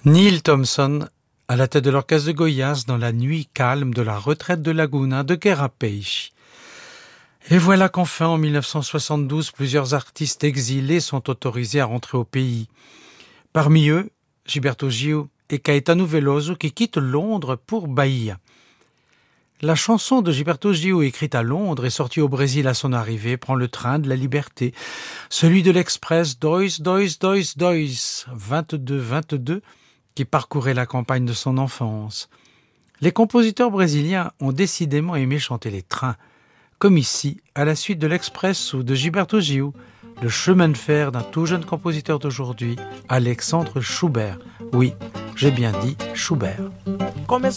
Neil Thompson, à la tête de l'orchestre de Goiás, dans la nuit calme de la retraite de Laguna de Querapeixe. Et voilà qu'enfin, en 1972, plusieurs artistes exilés sont autorisés à rentrer au pays. Parmi eux, Gilberto Gil et Caetano Veloso qui quittent Londres pour Bahia. La chanson de Gilberto Gil, écrite à Londres et sortie au Brésil à son arrivée, prend le train de la liberté, celui de l'express Dois, 22, qui parcourait la campagne de son enfance. Les compositeurs brésiliens ont décidément aimé chanter les trains, comme ici, à la suite de l'Express ou de Gilberto Gil, le chemin de fer d'un tout jeune compositeur d'aujourd'hui, Alexandre Schubert. Oui, j'ai bien dit Schubert. Começou